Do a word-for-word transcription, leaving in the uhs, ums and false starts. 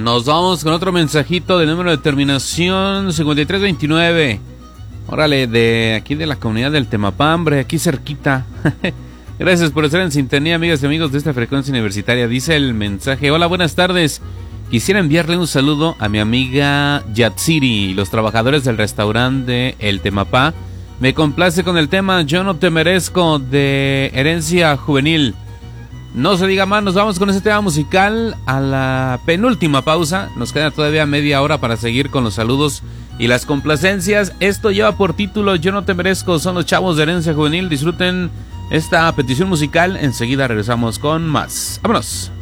Nos vamos con otro mensajito de número de terminación cincuenta y tres veintinueve. Órale, de aquí de la comunidad del Temapambre, aquí cerquita. Gracias por estar en sintonía, amigas y amigos de esta frecuencia universitaria. Dice el mensaje: hola, buenas tardes. Quisiera enviarle un saludo a mi amiga Yatsiri y los trabajadores del restaurante El Temapá. Me complace con el tema Yo no te merezco, de Herencia Juvenil. No se diga más, nos vamos con ese tema musical a la penúltima pausa. Nos queda todavía media hora para seguir con los saludos y las complacencias. Esto lleva por título Yo no te merezco, son los chavos de Herencia Juvenil. Disfruten esta petición musical, enseguida regresamos con más. ¡Vámonos!